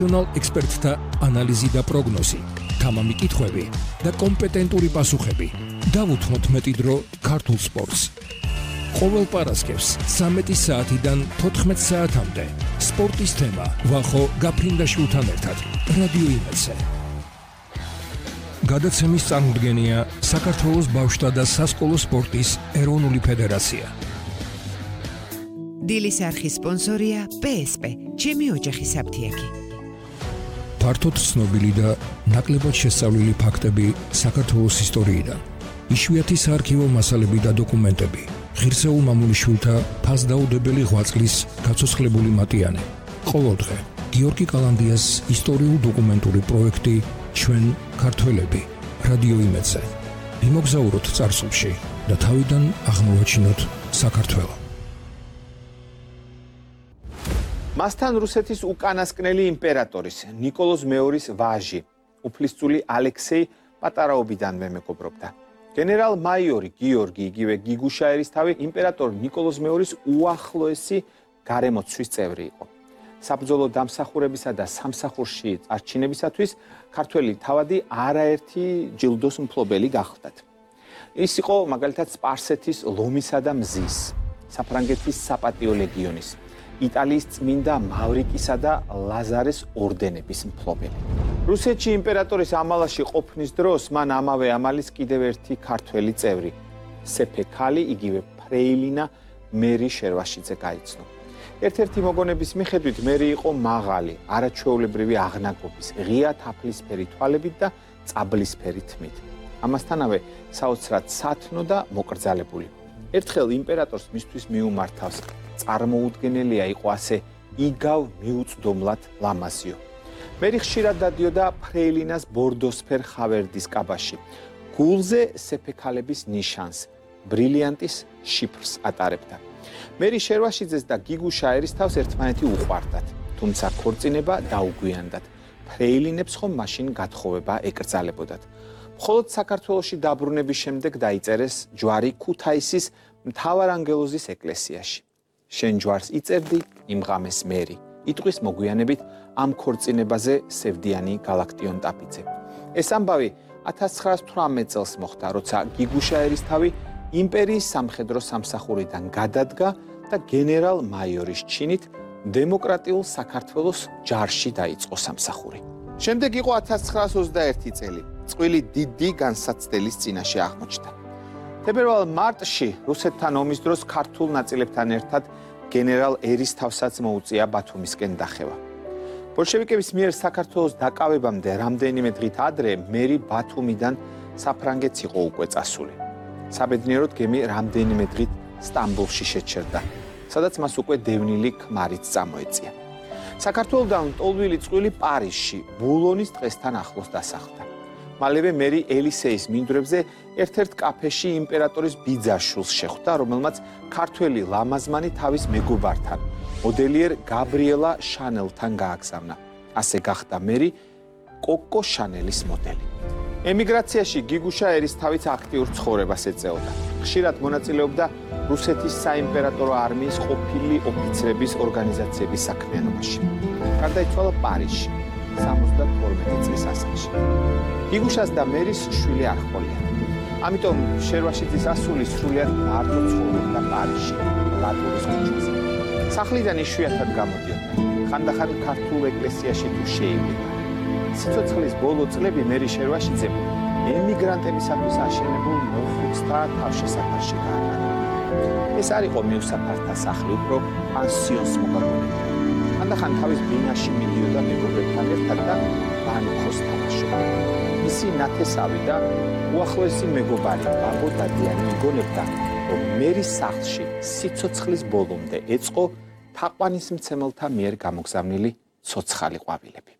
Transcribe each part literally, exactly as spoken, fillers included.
პროფესიონალ ექსპერტთა ანალიზი და პროგნოზი, თამამი კითხვები და კომპეტენტური პასუხები. დავუთმოთ მეტი დრო ქართულ სპორტს. ყოველ პარასკევს ცამეტი საათიდან თოთხმეტ საათამდე სპორტის თემა ვახო გაფრინდაშვილთან ერთად რადიო იმედზე. გადაცემის წარმოდგენია საქართველოს ბავშვთა და სასკოლო სპორტის ეროვნული ფედერაცია. დილის არხის სპონსორია პე ეს პე, ჩემი ოჯახის საფთიაგი. ფართოდ ცნობილი და ნაკლებად შესწავლილი ფაქტები საქართველოს ისტორიიდან. იშვიათი საარქივო მასალები და დოკუმენტები. ღირსეულ მამულიშვილთა ფასდაუდებელი ღვაწლის გაცოცხლებული მატიანე. ყოველდღე გიორგი კალანდიას ისტორიულ-დოკუმენტური პროექტი ჩვენ ქართველები რადიო იმედზე. ვიმოგზაუროთ წარსულში და თავიდან აღმოვაჩინოთ საქართველო. მასთან რუსეთის უკანასკნელი იმპერატორის ნიკოლოზ მეორის ვაჟი, უფლისწული ალექსეი პატარაობიდანვე მეგობრობდა. გენერალ მაიორი გიორგი იგივე გიგუშაერისთავი იმპერატორ ნიკოლოზ მეორის უახლოესი გარემოცვის წევრი იყო. საბრძოლო დამსახურებისა და სამსახურში წარჩინებისათვის ქართველი თავადი არაერთი ჯილდოს მფლობელი გახლდათ. ის იყო მაგალითად სპარსეთის ლომისა და მზის, საფრანგეთის საპატიო ლეგიონის, იტალიის წმინდა მავრიკისა და ლაზარეს ორდენების მფლობელი. რუსეთში იმპერატორის ამალაში ყოფნის დროს მან ამავე ამალის კიდევ ერთი ქართველი წევრი, სეფექალი იგივე ფრეილინა მერი შერვაშიძე გაიცნო. ერთ-ერთი მოგონების მიხედვით მერი იყო მაღალი, არაჩვეულებრივი აღნაგობის, ღია თაფლისფერი თვალებით და წაბლისფერი თმით. ამასთანავე საოცრად სათნო და მოკრძალებული. ერთხელ იმპერატორს მისთვის მიუმართავს წარმოუდგენელია იყო ასე იგავ მიუწვდომლად ლამაზიო. მერი ხშირად დადიოდა ფრეილინას ბორდოსფერ ხავერდის კაბაში. გულზე სეფექალების ნიშანს, ბრილიანტის შიფრს ატარებდა. მერი შერვაშიძეს და გიგუშა ერისთავს ერთმანეთი უყვარდათ, თუმცა ქორწინება დაუგვიანდათ. ფრეილინებს ხომ მაშინ გათხოვება ეკრძალებოდათ. მხოლოდ საქართველოში დაბრუნების შემდეგ დაიწერეს ჯვარი ქუთაისის მთავარანგელოზის ეკლესიაში. შენ ჯვარს იწერდი, იმღამეს მერი. იტყვის მოგვიანებით ამ ქორწინებაზე სევდიანი გალაქტიონ ტაფიძე. ეს ამბავი ათას ცხრაას თვრამეტ წელს მოხდა, როცა გიგუშა ერისთავი იმპერიის სამხედრო სამსახურიდან გადადგა და გენერალ მაიორის ჩინით დემოკრატიულ საქართველოს ჯარში დაიწყო სამსახური. შემდეგ იყო ათას ცხრაას ოცდაერთი წელი, წყვილი დიდი განსაცდელის წინაშე აღმოჩნდა. თებერვალ მარტში რუსეთთან ომის დროს ქართულ ნაწილებთან ერთად გენერალ ერისთავსაც მოუწია ბათუმისკენ დახევა. ბოლშევიკების მიერ საქართველოს დაკავებამდე რამდენიმე დღით ადრე მერი ბათუმიდან საფრანგეთს იყო უკვე წასული. საბედნიეროდ გემი რამდენიმე დღით სტამბოლში შეჩერდა, სადაც მას უკვე დევნილი ქმარიც წამოეწია. საქართველოდან ლტოლვილი წყვილი პარიზში ბულონის დღესთან ახლოს დასახლდა. მალევე მერი ელისეის მინდვრებზე ერთ-ერთ კაფეში იმპერატორის ბიძაშვილს შეხვდა, რომელმაც ქართველი ლამაზმანი თავის მეგობართან, მოდელიერ გაბრიელა შანელთან გააგზავნა. ასე გახდა მერი კოკო შანელის მოდელი. ემიგრაციაში გიგუშა ერისთავიც აქტიურ ცხოვრებას ეწეოდა. ხშირად მონაწილეობდა რუსეთის საიმპერატორო არმიის ყოფილი ოფიცრების ორგანიზაციების საქმიანობაში. გარდაიცვალა პარიზში სამოცდათორმეტი წლის ასაკში. გიგუშას და მერის შვილი არ ჰყოლიათ. ამიტომ შერვაშიძის ასული სრულიად მარტო ცხოვრობდა პარიზში, ლატურის ქუჩაზე. სახლიდან იშვიათად გამოდიოდა. ხანდახან ქართულ ეკლესიაში თუ შეივიდა. სიცოცხლის ბოლო წლები მერი შერვაშიძემ ემიგრანტებისათვის აშენებულ მოხუცთა თავშესაფარში გაატარა. ეს არ იყო მიუსაფართა სახლი, უფრო პანსიონს მოგაგონებდა. ხანდახან თავის ბინაში მიდიოდა მეგობრებთან ერთად და ბანკოს თამაშობდა. მისი ნათესავი და უახლოესი მეგობარი ბაბო დადიანი იგონებდა, რომ მერის სახლში სიცოცხლის ბოლომდე ეწყო თაყვანისმცემელთა მიერ გამოგზავნილი ცოცხალი ყვავილები.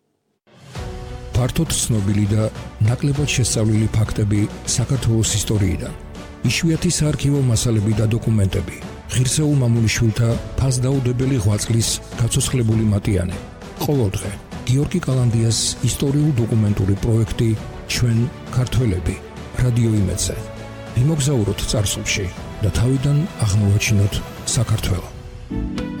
ფართოდ ცნობილი და ნაკლებად შესწავლილი ფაქტები საქართველოს ისტორიიდან. იშვიათი საარქივო მასალები და დოკუმენტები. ღირსეულ მამულიშვილთა ფასდაუდებელი ღვაწლის გაცოცხლებული მატიანე. ყოველდღე გიორგი კალანდიას ისტორიულ-დოკუმენტური პროექტი ჩვენ ქართველები რადიო იმედზე. ვიმოგზაუროთ წარსულში და თავიდან აღმოვაჩინოთ საქართველო.